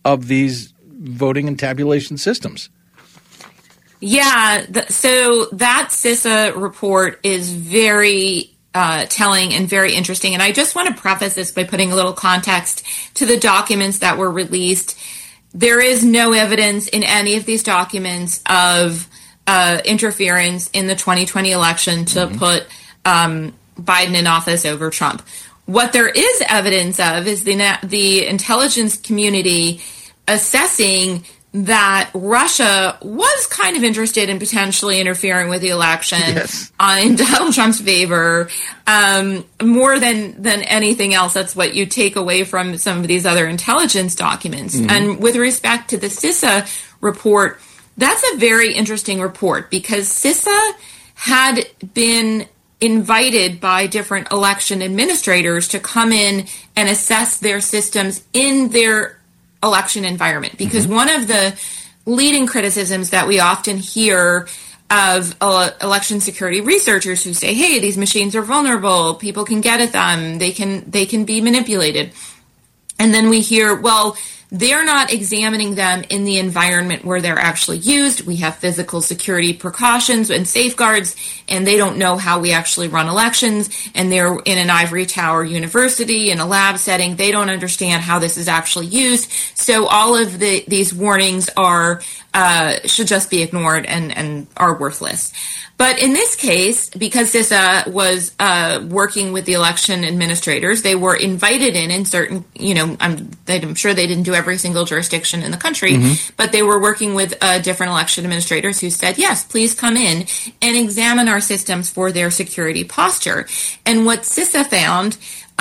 of these voting and tabulation systems. Yeah, so that CISA report is very telling and very interesting. And I just want to preface this by putting a little context to the documents that were released. There is no evidence in any of these documents of interference in the 2020 election to put Biden in office over Trump. What there is evidence of is the intelligence community assessing that Russia was kind of interested in potentially interfering with the election in Donald Trump's favor, more than anything else. That's what you take away from some of these other intelligence documents. And with respect to the CISA report, that's a very interesting report because CISA had been invited by different election administrators to come in and assess their systems in their election environment, because one of the leading criticisms that we often hear of election security researchers who say, hey, these machines are vulnerable, people can get at them, they can be manipulated. And then we hear, well, they're not examining them in the environment where they're actually used. We have physical security precautions and safeguards, and they don't know how we actually run elections. And they're in an ivory tower university in a lab setting. They don't understand how this is actually used. So all of these warnings should just be ignored and are worthless. But in this case, because CISA was working with the election administrators, they were invited in certain, I'm sure they didn't do every single jurisdiction in the country, but they were working with different election administrators who said, yes, please come in and examine our systems for their security posture. And what CISA found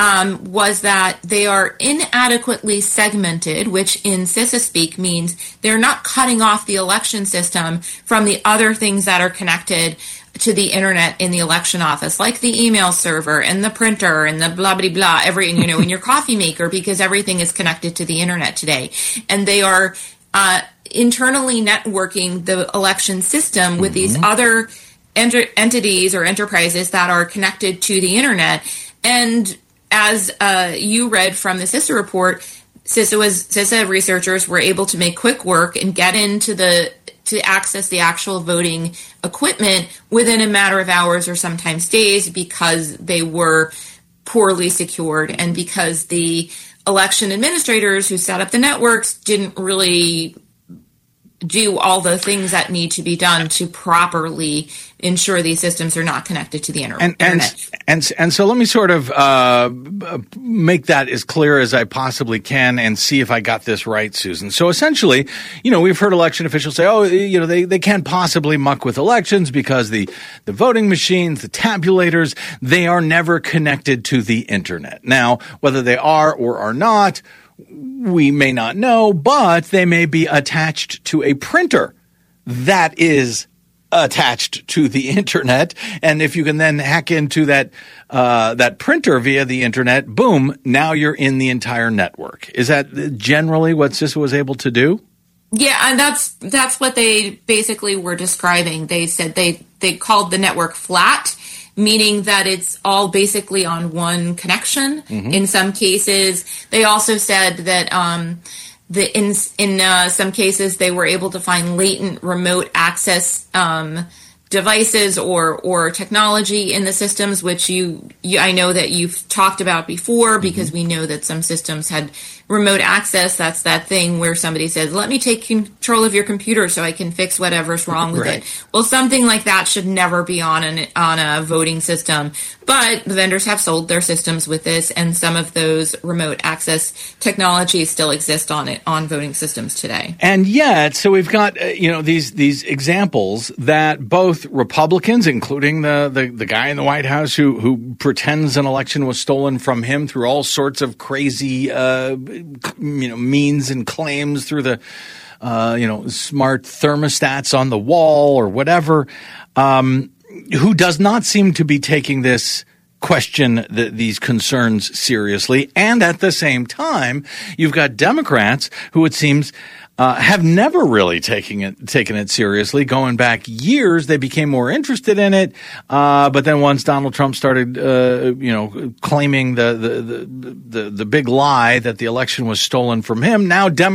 was that they are inadequately segmented, which in CISA speak means they're not cutting off the election system from the other things that are connected to the internet in the election office, like the email server and the printer and the blah, blah, blah, in your coffee maker, because everything is connected to the internet today. And they are internally networking the election system with these other entities or enterprises that are connected to the internet. And as you read from the CISA report, CISA researchers were able to make quick work and get into to access the actual voting equipment within a matter of hours or sometimes days, because they were poorly secured and because the election administrators who set up the networks didn't really do all the things that need to be done to properly ensure these systems are not connected to the internet. And so let me sort of make that as clear as I possibly can and see if I got this right, Susan. So essentially, we've heard election officials say, they can't possibly muck with elections because the voting machines, the tabulators, they are never connected to the internet. Now, whether they are or are not, we may not know, but they may be attached to a printer that is attached to the internet. And if you can then hack into that printer via the internet, boom, now you're in the entire network. Is that generally what CISA was able to do? Yeah, and that's what they basically were describing. They said they called the network flat, meaning that it's all basically on one connection. In some cases, they also said that in some cases they were able to find latent remote access devices or technology in the systems, which I know that you've talked about before, because we know that some systems had remote access. That's that thing where somebody says, let me take control of your computer so I can fix whatever's wrong with it. Well, something like that should never be on a voting system. But the vendors have sold their systems with this, and some of those remote access technologies still exist on voting systems today. And yet, so we've got these examples that both Republicans, including the guy in the White House who pretends an election was stolen from him through all sorts of crazy means and claims through the smart thermostats on the wall or whatever, who does not seem to be taking this question, these concerns seriously. And at the same time, you've got Democrats who, it seems, have never really taken it seriously. Going back years, they became more interested in it. But then once Donald Trump started, claiming the big lie that the election was stolen from him, now Democrats